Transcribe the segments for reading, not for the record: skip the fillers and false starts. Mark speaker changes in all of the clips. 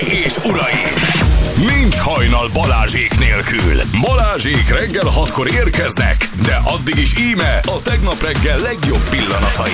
Speaker 1: és uraim! Nincs hajnal Balázsék nélkül. Balázsék reggel 6-kor érkeznek, de addig is íme a tegnap reggel legjobb pillanatai.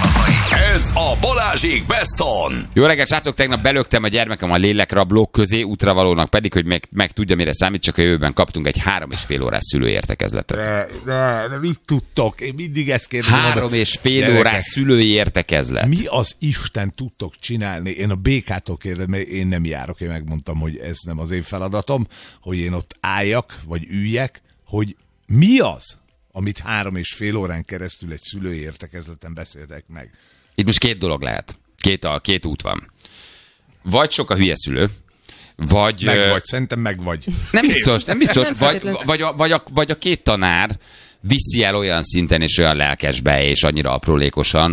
Speaker 1: Ez a Balázsék Best On.
Speaker 2: Jó reggelt, srácok! Tegnap belöktem a gyermekem a lélekrablók közé, útravalónak pedig, hogy meg tudja, mire számít, csak a jövőben kaptunk egy 3,5 órás szülőértekezletet.
Speaker 3: De mit tudtok? Én mindig ezt kérdezem.
Speaker 2: 3,5 órás szülői értekezlet.
Speaker 3: Mi az Isten tudtok csinálni? Én a békától kérdezem, mert én nem járok. Én megmondtam, hogy ez nem az én feladatom, hogy én ott álljak, vagy üljek, hogy mi az, amit 3,5 órán keresztül egy szülői értekezleten beszéltek meg.
Speaker 2: Itt most két dolog lehet. Két út van. Vagy sok a hülye szülő, vagy...
Speaker 3: Megvagy, szerintem megvagy.
Speaker 2: Nem biztos. Vagy a két tanár viszi el olyan szinten és olyan lelkesbe és annyira aprólékosan,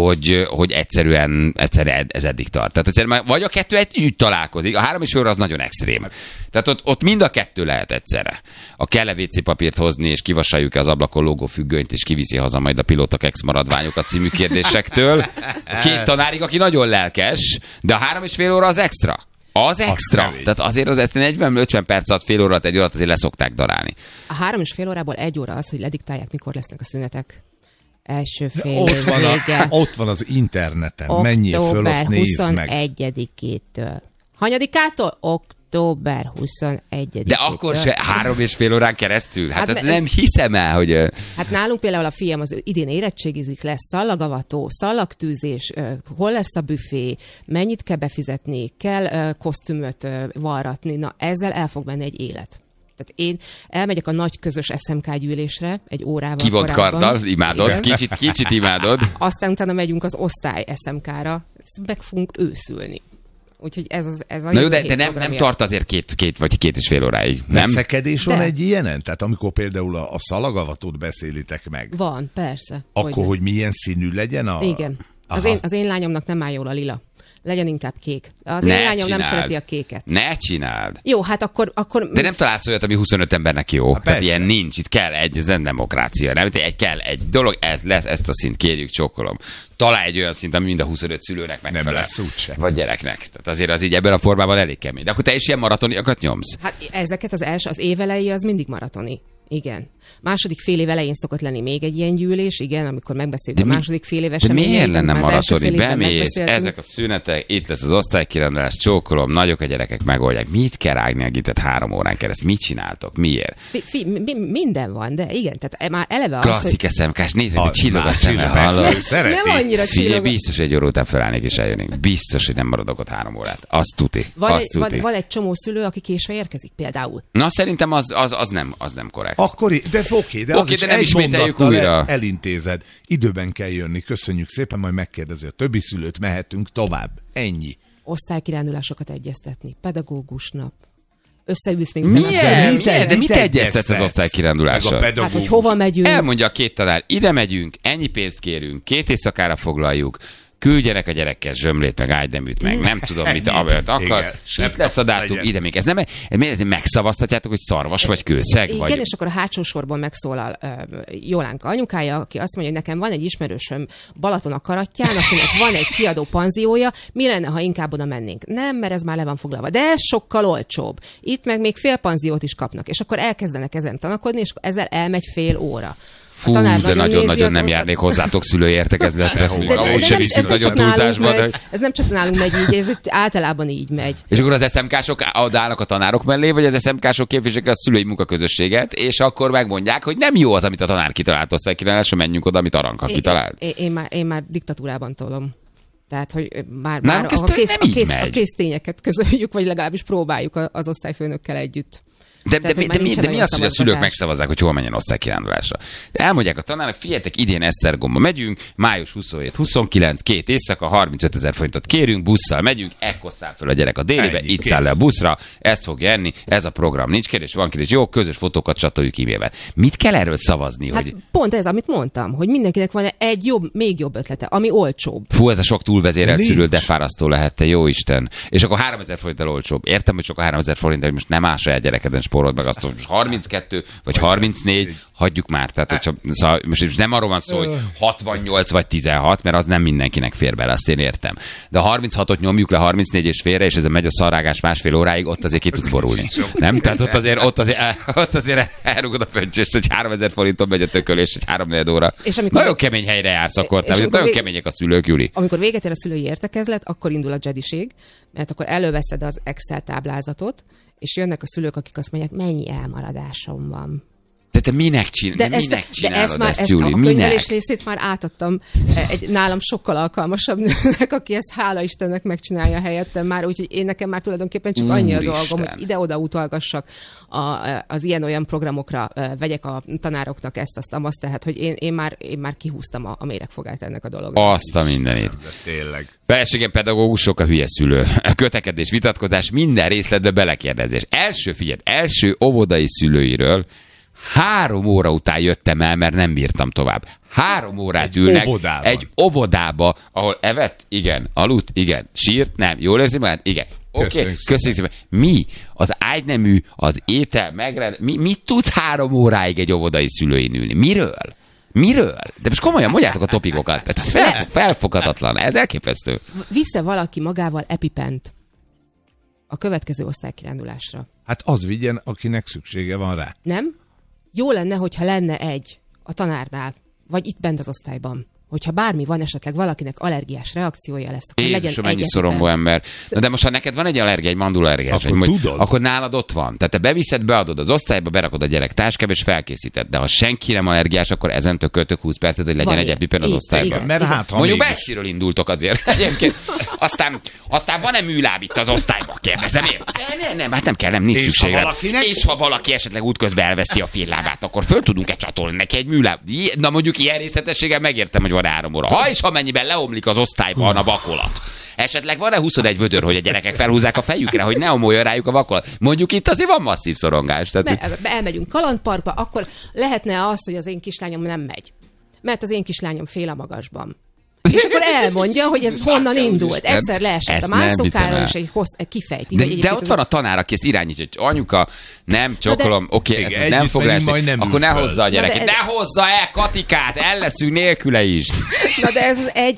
Speaker 2: hogy egyszerűen ez eddig tart. Tehát egyszerűen vagy a kettő együtt találkozik, a 3,5 óra az nagyon extrém. Tehát ott mind a kettő lehet egyszerre. A kell-e WC papírt hozni, és kivasaljuk-e az ablakon lógó függönyt, és kiviszi haza majd a Pilóta Kex maradványokat című kérdésektől. Két tanárig, aki nagyon lelkes, de a 3,5 óra az extra. Az extra. Tehát azért az ezt 40-50 perc alatt, fél órát, egy órát azért leszokták darálni.
Speaker 4: A 3,5 órából 1 óra az, hogy lediktálják, mikor lesznek a szünetek. Első fél
Speaker 3: év vége. Ott van az interneten. Menjél föl, azt nézd meg.
Speaker 4: Október 21-től. Hanyadikától? Október 21-től.
Speaker 2: De akkor se 3,5 órán keresztül? Hát nem hiszem el, hogy...
Speaker 4: Hát nálunk például a fiam az idén érettségizik, lesz szallagavató, szallagtűzés, hol lesz a büfé, mennyit kell befizetni, kell kosztümöt varratni. Na, ezzel el fog menni egy élet. Tehát én elmegyek a nagy közös SMK gyűlésre egy órával
Speaker 2: kivont karddal, imádod, kicsit imádod.
Speaker 4: Aztán utána megyünk az osztály SMK-ra, meg fogunk őszülni. Úgyhogy ez a
Speaker 2: na jó, de nem tart azért két vagy 2,5 óráig, nem?
Speaker 3: Veszekedés van egy ilyenen? Tehát amikor például a szalagavatót beszélitek meg.
Speaker 4: Van, persze.
Speaker 3: Akkor, hogy milyen színű legyen
Speaker 4: Igen. Az én lányomnak nem áll jól a lila. Legyen inkább kék. Az én lányom nem szereti a kéket. Ne
Speaker 2: csináld.
Speaker 4: Jó, hát akkor...
Speaker 2: De nem találsz olyat, ami 25 embernek jó. Hát tehát ilyen nincs. Itt kell ez nem demokrácia. Nem? Kell egy dolog, ez lesz, ezt a szint kérjük, csókolom. Találj egy olyan szint, ami mind a 25 szülőnek megfelel.
Speaker 3: Nem lesz úgyse.
Speaker 2: Vagy gyereknek. Tehát azért az így ebben a formában elég kemény. De akkor te is ilyen maratoniakat nyomsz?
Speaker 4: Hát ezeket az évelei az mindig maratoni. Igen. Második fél év elején szokott lenni még egy ilyen gyűlés, igen, amikor megbeszéljük a második fél éves.
Speaker 2: De miért lenne maratoni? Bemész, ezek a szünetek, itt lesz az osztálykirendulás, csókolom, nagyok a gyerekek, megoldják. Mit kell rágni a gitet 3 órán keresztül? Mit csináltok? Miért?
Speaker 4: Minden van, de igen, tehát már eleve az,
Speaker 2: klasszik SMK-s, nézzük, hogy csillog a szeme, hallod?
Speaker 4: Nem annyira csillog.
Speaker 2: Biztos, hogy egy óra után felállnék és eljönnék. Biztos, hogy nem maradok ott 3 órát. Azt tuti.
Speaker 4: Van egy csomó szülő, aki késve érkezik például.
Speaker 2: Na, szerintem az nem korrekt.
Speaker 3: Akkor, de oké, de
Speaker 2: nem ismételjük újra.
Speaker 3: Elintézed. Időben kell jönni. Köszönjük szépen, majd megkérdezi a többi szülőt, mehetünk tovább. Ennyi.
Speaker 4: Osztálykirándulásokat egyeztetni. Pedagógus nap. Összeülsz még.
Speaker 2: De mit egyeztet az osztálykirándulással?
Speaker 4: Hát, hogy hova megyünk?
Speaker 2: Elmondja a két tanár, ide megyünk, ennyi pénzt kérünk, 2 éjszakára foglaljuk, küldjenek a gyerekkel zsömlét, meg ágyneműt, meg nem tudom, mit akar. Itt lesz a dátum, ide még. Ez nem megszavaztatjátok, hogy szarvas vagy kőszeg?
Speaker 4: Igen, és akkor a hátsó sorban megszólal Jolánka anyukája, aki azt mondja, hogy nekem van egy ismerősöm Balaton a Karattyán, akinek van egy kiadó panziója, mi lenne, ha inkább oda mennénk? Nem, mert ez már le van foglalva. De ez sokkal olcsóbb. Itt meg még fél panziót is kapnak. És akkor elkezdenek ezen tanakodni, és ezzel elmegy fél óra.
Speaker 2: Fú, de nagyon-nagyon nem járnék hozzátok szülői értekezletre. Ahogy se viszünk nagyon túlzásba.
Speaker 4: Ez nem csak nálunk megy így, ez általában így megy.
Speaker 2: És akkor az SMK-sok állnak a tanárok mellé, vagy az SMK-sok képviselik a szülői munkaközösséget, és akkor megmondják, hogy nem jó az, amit a tanár kitalált, osztálykiránduláson menjünk oda, amit Aranka kitalált.
Speaker 4: Én már diktatúrában tolom. Tehát, hogy már a késztényeket közöljük, vagy legalábbis próbáljuk az osztályfőnökkel együtt.
Speaker 2: De mi az, hogy a szülők megszavazzák, hogy hol menjen osztálykirándulásra? De elmondják a tanárnak, figyeljetek, idén Esztergomba megyünk, május 27-29, 2 éjszaka, 35 000 forintot kérünk, busszal megyünk, ekkor száll föl a gyerek a délibe, itt száll le a buszra, ezt fog enni, ez a program, nincs kérdés, van kérdés, jó, közös fotókat csatoljuk e-mailben. Mit kell erről szavazni?
Speaker 4: Hát hogy... pont ez, amit mondtam, hogy mindenkinek van egy jobb, még jobb ötlete, ami olcsóbb.
Speaker 2: Fú, ez a sok túlvezérelt szülő, de fárasztó lehet, te jó Isten. És akkor 3000 forinttal olcsóbb. Értem, hogy csak a 3000 forint, hogy most nem áll saját gyerekeden, spórod meg azt, hogy 32 vagy 34, hagyjuk már. Tehát, hogyha, szóval most nem arról van szó, hogy 68 vagy 16, mert az nem mindenkinek fér bele, azt én értem. De a 36-ot nyomjuk le 34 és félre, és ez megy a szarrágás másfél óráig, ott azért ki tudsz borulni. Nem? Tehát ott azért elrugod a pöncsést, hogy 3000 forinton megy a tökölés, egy 3-4 óra. Nagyon kemény helyre jársz akkor, nagyon kemények a szülők, Juli.
Speaker 4: Amikor véget ér a szülői értekezlet, akkor indul a jediség, mert akkor előveszed az Excel táblázatot, és jönnek a szülők, akik azt mondják, mennyi elmaradásom van.
Speaker 2: De te minek csinálod ezt, Júli?
Speaker 4: A könyvelés részét már átadtam egy nálam sokkal alkalmasabb nőnek, aki ezt hála Istennek megcsinálja helyettem már, úgyhogy nekem már tulajdonképpen csak annyi a dolgom, hogy ide-oda utalgassak az ilyen-olyan programokra, vegyek a tanároknak ezt-azt, tehát hogy én már kihúztam a méregfogát ennek a dolognak.
Speaker 2: Azt a mindenit.
Speaker 3: Tényleg.
Speaker 2: Feleségem pedagógusok, a hülye szülő. A kötekedés, vitatkozás, minden részletbe belekérdezés. Első óvodai szülőiről 3 óra után jöttem el, mert nem bírtam tovább. 3 órát ülnek egy óvodába, ahol evett? Igen. Aludt? Igen. Sírt? Nem. Jól érzi magát? Igen. Oké, köszönjük szépen. Mi? Az ágynemű, az étel, mit tudsz 3 óráig egy óvodai szülőin ülni? Miről? De most komolyan mondjátok a topikokat. Ez felfoghatatlan. Ez elképesztő.
Speaker 4: Visze valaki magával EpiPent a következő osztálykirándulásra.
Speaker 3: Hát az vigyen, akinek szüksége van rá.
Speaker 4: Nem? Jó lenne, hogyha lenne egy a tanárnál, vagy itt bent az osztályban. Hogyha bármi van, esetleg valakinek allergiás reakciója lesz, akkor legyen egy.
Speaker 2: Mennyi szorongó ember. De most, ha neked van egy allergia, egy mandulaallergiás, akkor nálad ott van. Tehát te beviszed, beadod az osztályba, berakod a gyerek táskába, és felkészíted. De ha senki nem allergiás, akkor ezentől költök 20 percet, hogy legyen egy EpiPen az osztályban.
Speaker 3: Mert hát,
Speaker 2: mondjuk messziről indultok azért. Egyébként. Aztán van-e műláb itt az osztályban? Kérdezem én. Nem, hát nem kell, nem, nincs szükség. És ha valaki esetleg útközben elveszti a fél lábát, akkor föl tudunk-e csatolni neki egy műláb? Na mondjuk ilyen részletességgel megértem, hogy van 3 óra. Ha és amennyiben leomlik az osztályban a vakolat. Esetleg van-e 21 vödör, hogy a gyerekek felhúzzák a fejükre, hogy ne omoljon rájuk a vakolat? Mondjuk itt azért van masszív szorongás.
Speaker 4: Elmegyünk kalandparkba, akkor lehetne az, hogy az én kislányom nem megy. Mert az én kislányom fél a magasban. És akkor elmondja, hogy ez honnan indult. Egyszer leesett a mászókáron, és egy kifejti.
Speaker 2: De ott van a tanár, aki ezt irányítja, hogy anyuka, nem csokolom, oké, nem fog leesni, akkor ne hozza a gyereket. Ne hozza el Katikát, el leszünk nélküle is.
Speaker 4: Na de ez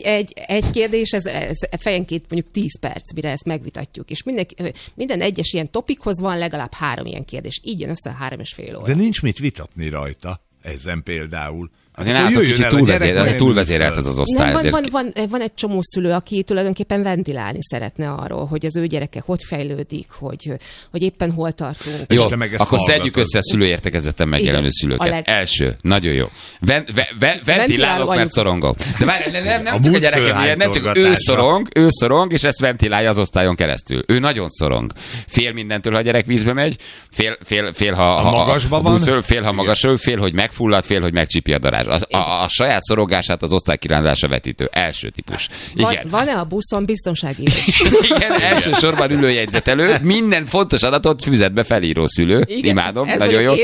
Speaker 4: egy kérdés, ez fejenként mondjuk 10 perc, mire ezt megvitatjuk. És minden egyes ilyen topikhoz van legalább 3 ilyen kérdés. Így jön össze a 3,5 óra.
Speaker 3: De nincs mit vitatni rajta, ezen például.
Speaker 2: Azért nálatok kicsit túlvezérelt ez az osztály.
Speaker 4: Van egy csomó szülő, aki tulajdonképpen ventilálni szeretne arról, hogy az ő gyereke hogy fejlődik, hogy éppen hol tartunk.
Speaker 2: Jó, akkor szedjük össze a szülőértekezleten megjelenő szülőket. Első, nagyon jó. Ventilálok, mert szorongok. De várj, nem csak a gyerekem, nem csak ő szorong, és ezt ventilálja az osztályon keresztül. Ő nagyon szorong. Fél mindentől, ha a gyerek vízbe megy, fél ha
Speaker 3: magasban van,
Speaker 2: fél ha magasról, fél hogy megfullad, fél hogy megcsípi a darázs. A saját szorongását az osztálykirándulásra vetítő. Első típus. Igen.
Speaker 4: Van-e a buszon biztonsági?
Speaker 2: Igen, elsősorban ülőjegyzetelő, minden fontos adatot füzetbe felíró szülő. Igen, imádom, nagyon jó.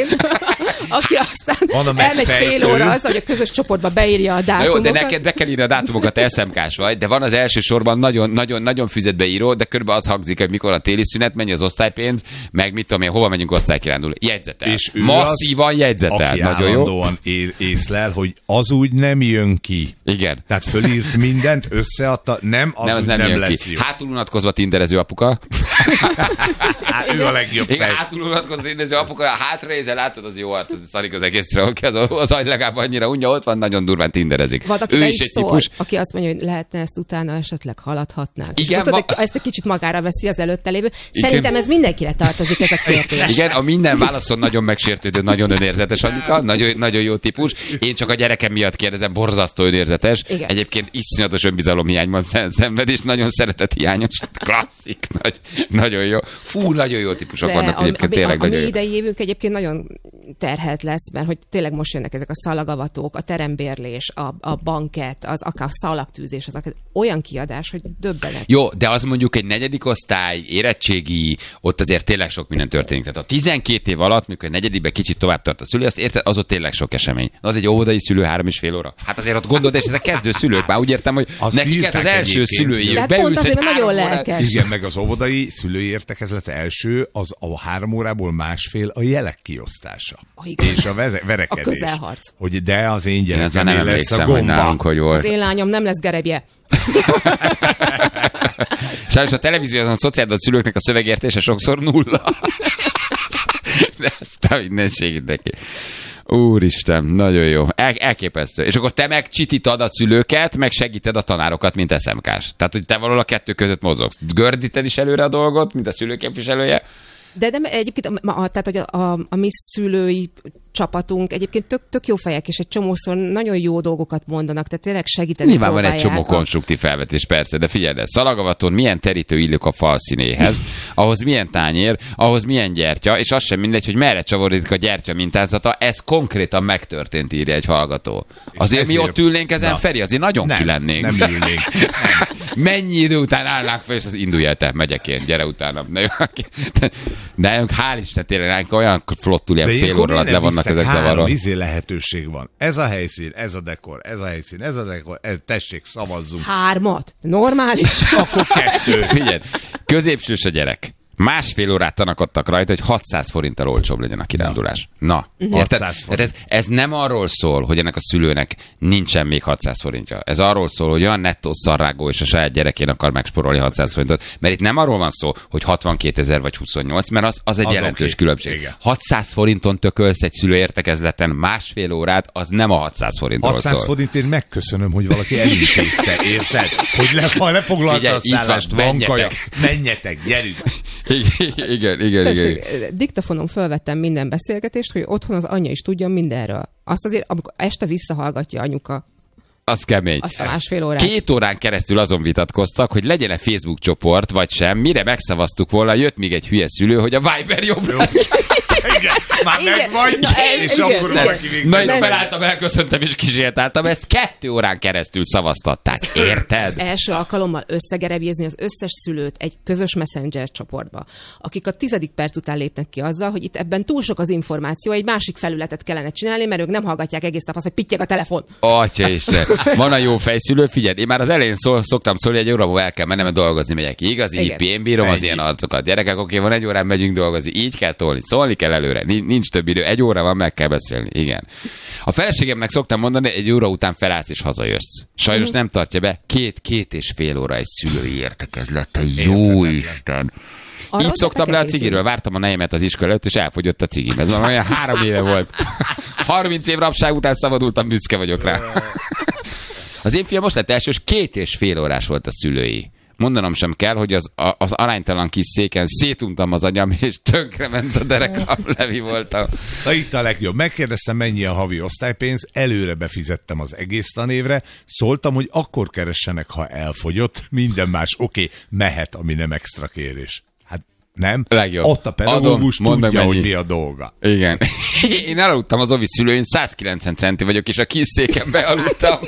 Speaker 4: Aki aztán elmegy fél óra az, hogy a közös csoportba beírja a dátumokat.
Speaker 2: Jó, de neked be kell írni a dátumokat, SMK-s vagy, de van az elsősorban nagyon füzetbe író, de körülbelül az hangzik, hogy mikor a téli szünet, mennyi az osztálypénz, meg mit tudom én, hova megyünk osztálykirándulni. Jegyzetel. És masszívan jegyzetel.
Speaker 3: Aki nagyon jó. Észlel, hogy az úgy nem jön ki.
Speaker 2: Igen.
Speaker 3: Tehát fölírt mindent, összeadta, nem
Speaker 2: jön
Speaker 3: lesz
Speaker 2: ki.
Speaker 3: jó.
Speaker 2: Hátul unatkozva tinderező apuka.
Speaker 3: Ő a legjobb fej.
Speaker 2: Hátul unatkozva tinderező apuka, hátrézel, látod, az jó arc, az szarik az egészre, az agy legalább annyira unja, ott van, nagyon durván tinderezik.
Speaker 4: Ő is egy típus. Aki azt mondja, hogy lehetne ezt utána esetleg haladhatnánk. Igen, tudod, ezt egy kicsit magára veszi az előtte lévő. Szerintem ez mindenkire tartozik, ez a kérdés.
Speaker 2: Igen, a minden válaszon nagyon megsértődő, nagyon önérzetes anyuka, nagyon jó típus. Én csak a gyerekem miatt kérdezem, borzasztó önérzetes. Igen. Egyébként iszonyatos önbizalomhiányban szenved, és nagyon szeretethiányos. Klasszik, nagyon jó. Fú, nagyon jó típusok vannak egyébként, tényleg nagyon jó.
Speaker 4: A mi idei évünk egyébként nagyon terhelt lesz, mert hogy tényleg most jönnek ezek a szalagavatók, a terembérlés, a banket, az akár szalagtűzés, az olyan kiadás, hogy döbbenet.
Speaker 2: Jó, de az mondjuk egy 4. osztály, érettségi, ott azért tényleg sok minden történik. Tehát a 12 év alatt, mikor 4. kicsit tovább tart a szülő, azt érted, az ott tényleg sok esemény. Az egy óvodai szülő 3,5 óra. Hát azért ott gondolod, és ezek kezdő szülők, már úgy értem, hogy
Speaker 3: azt
Speaker 2: nekik ez az első szülői.
Speaker 4: Beülsz egy nagyon lelkes.
Speaker 3: Igen, meg az óvodai szülői értekezlet első, az a 3 órából másfél a jelek kiosztása. És a verekedés.
Speaker 4: A közelharc.
Speaker 3: Hogy de az én
Speaker 2: gyerekem lesz a
Speaker 3: gomba.
Speaker 2: Hogy nálunk, hogy volt.
Speaker 4: Az én lányom nem lesz gerebje.
Speaker 2: Sajnos a televízióban a szociális szülőknek a szövegértése sokszor 0. De aztán mindenség neki. Úristen, nagyon jó. Elképesztő. És akkor te meg csitítad a szülőket, meg segíted a tanárokat, mint SMK-s. Tehát, hogy te valahol a kettő között mozogsz. Gördíted is előre a dolgot, mint a szülőképviselője.
Speaker 4: De egyébként tehát, hogy a mi szülői csapatunk egyébként tök jó fejek, és egy csomószor nagyon jó dolgokat mondanak, tehát tényleg segíteni
Speaker 2: nyilván
Speaker 4: próbálják.
Speaker 2: Van egy csomó konstruktív felvetés, persze, de figyeld, szalagavaton milyen terítő illük a fal színéhez, ahhoz milyen tányér, ahhoz milyen gyertya, és az sem mindegy, hogy merre csavarodik a gyertya mintázata, ez konkrétan megtörtént, írja egy hallgató. Azért mi ott ülnénk ezen, Feri, azért nagyon kilennénk.
Speaker 3: Nem ülnénk.
Speaker 2: Mennyi idő után állnánk fel, és az indulj el te, megyek én, gyere utánam. De hál' Isten, tényleg olyan flottul ilyen fél óra alatt le vannak ezek zavaron.
Speaker 3: Lehetőség van. Ez a helyszín, ez a dekor, ez a helyszín, ez a dekor, tessék, szavazzunk.
Speaker 4: 3, normális.
Speaker 3: Akkor 2.
Speaker 2: Figyelj, középsős a gyerek. 1,5 órát tanakodtak rajta, hogy 600 forinttal olcsóbb legyen a kirándulás. Na, érted? Ez nem arról szól, hogy ennek a szülőnek nincsen még 600 forintja. Ez arról szól, hogy olyan nettó szarrágó és a saját gyerekén akar megsporolni 600 forintot. Mert itt nem arról van szó, hogy 62 000 vagy 28, mert az egy jelentős különbség. Igen. 600 forinton tökölsz egy szülőértekezleten 1,5 órát, az nem a 600 forintról
Speaker 3: 600
Speaker 2: szól.
Speaker 3: forintért megköszönöm, hogy valaki elintézte, érted? Hogy lefoglalta a szállást, van kaja, menjetek, gyerünk.
Speaker 2: Igen.
Speaker 4: Diktafonon felvettem minden beszélgetést, hogy otthon az anyja is tudjon mindenről. Azt azért, amikor este visszahallgatja anyuka.
Speaker 2: Az kemény.
Speaker 4: Azt a 1,5 órát.
Speaker 2: 2 órán keresztül azon vitatkoztak, hogy legyen-e Facebook csoport, vagy sem. Mire megszavaztuk volna, jött még egy hülye szülő, hogy a Viber jobb.
Speaker 3: Igen, már meg vagy, és akkor valaki végül.
Speaker 2: Na, én felálltam, elköszöntem és kísértáltam, ezt 2 órán keresztül szavaztatták. Érted?
Speaker 4: Az első alkalommal összegerebjézni az összes szülőt egy közös Messenger csoportba, akik a 10. perc után lépnek ki azzal, hogy itt ebben túl sok az információ, egy másik felületet kellene csinálni, mert ők nem hallgatják egész nap azt, hogy pittyeg a telefon.
Speaker 2: Atyaisten, van a jó fejszülő, figyelj, én már az elején szoktam szólni, egy órából el kell mennem dolgozni, megyek. Igazi hippie, én bírom az ilyen arcokat. Gyerekek, oké, van 1 órán megyünk dolgozni, így kell tolni, szólni kell előre, nincs több idő, 1 óra van, meg kell beszélni, igen. A feleségemnek szoktam mondani, 1 óra után felállsz és hazajössz. Sajnos nem tartja be, 2,5 óra egy szülői értekezlete, jó Isten. Így szoktam le a cigiről, vártam a nejemet az iskola előtt, és elfogyott a cigim. Ez olyan 3 éve volt. 30 év rabság után szabadultam, büszke vagyok rá. Az én fiam most lett első, és 2,5 órás volt a szülői. Mondanom sem kell, hogy az aránytalan kis széken szétuntam az agyam, és tönkrement a derekam, Levi voltam.
Speaker 3: Na itt a legjobb. Megkérdeztem, mennyi a havi osztálypénz, előre befizettem az egész tanévre, szóltam, hogy akkor keressenek, ha elfogyott, minden más oké, mehet, ami nem extra kérés. Hát nem?
Speaker 2: Legjobb.
Speaker 3: Ott a pedagógus tudja, hogy mi a dolga.
Speaker 2: Igen. Én elaludtam az ovi szülőn, 190 centi vagyok, és a kis széken bealudtam.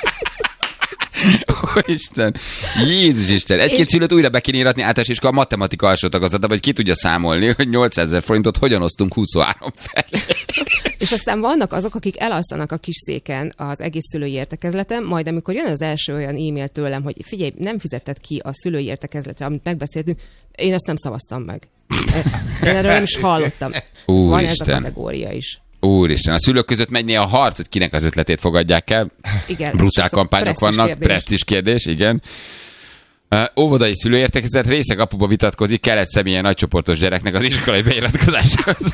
Speaker 2: Isten, Jézus Isten. Egy-két szülőt újra be kéne íratni általános iskola matematika alsó tagozata, vagy ki tudja számolni, hogy 800 000 forintot hogyan osztunk 23 felé.
Speaker 4: És aztán vannak azok, akik elalszanak a kis széken az egész szülői értekezleten, majd amikor jön az első olyan e-mail tőlem, hogy figyelj, nem fizetted ki a szülői értekezletre, amit megbeszéltünk, én ezt nem szavaztam meg. Én erről nem is hallottam. Van ez a kategória is.
Speaker 2: Úristen, a szülők között megy néha a harc, hogy kinek az ötletét fogadják el.
Speaker 4: Igen,
Speaker 2: brutál kampányok vannak, presztízs kérdés, igen. Óvodai szülőértekezlet részeg apuba vitatkozik, kell egy ilyen nagycsoportos gyereknek az iskolai beiratkozásához.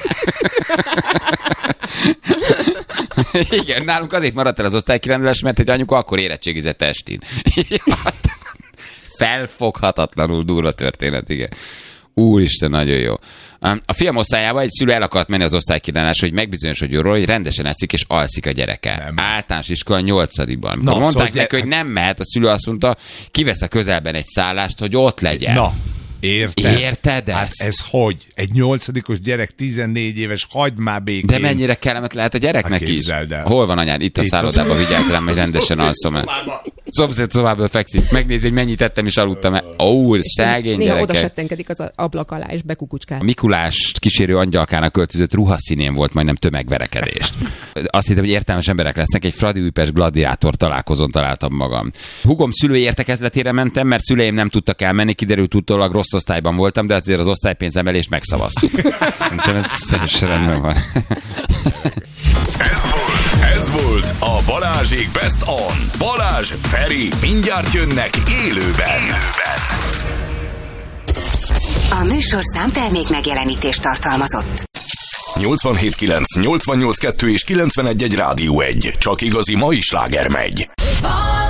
Speaker 2: Igen, nálunk azért maradt el az osztálykirándulás, mert egy anyuka akkor érettségizett estin. Felfoghatatlanul durva történet, igen. Úristen, nagyon jó. A fiam osztályában egy szülő el akart menni az osztálykirándulásra, hogy megbizonyosodjon róla, hogy rendesen eszik és alszik a gyereke. Nem. Általános iskola 8-ban. Mondták neki, hogy nem mehet, a szülő azt mondta, kivesz a közelben egy szállást, hogy ott legyen. Érted
Speaker 3: Hát
Speaker 2: ezt?
Speaker 3: ez hogy? Egy 8-os gyerek, 14 éves, hagyd már békén.
Speaker 2: De mennyire kellemet lehet a gyereknek
Speaker 3: Hát
Speaker 2: is?
Speaker 3: képzeld el.
Speaker 2: Hol van anyád? Itt a szállodában, vigyázz rám, hogy rendesen alszom el. Szomszéd szobából fekszik. Megnézi, hogy mennyit ettem és aludtam el. Ó, szegény
Speaker 4: Néha oda
Speaker 2: gyerekek.
Speaker 4: settenkedik az ablak alá, és bekukucskál.
Speaker 2: A Mikulást kísérő angyalkának költözött ruhaszínén volt majdnem tömegverekedés. Azt hittem, hogy értelmes emberek lesznek, egy Fradi Újpest gladiátor találkozón találtam magam. Hugom szülői értekezletére mentem, mert szüleim nem tudtak elmenni, kiderült utólag rossz osztályban voltam, de azért az osztálypénzemelést megszavaztuk. Szerintem ez teljesen rendben van.
Speaker 1: Ez volt a Balázsék Best On. Balázs, Feri, mindjárt jönnek élőben.
Speaker 5: A műsorszám termék megjelenítést tartalmazott.
Speaker 1: 87.9, 88.2 és 91.1 Rádió 1. Csak igazi mai sláger megy.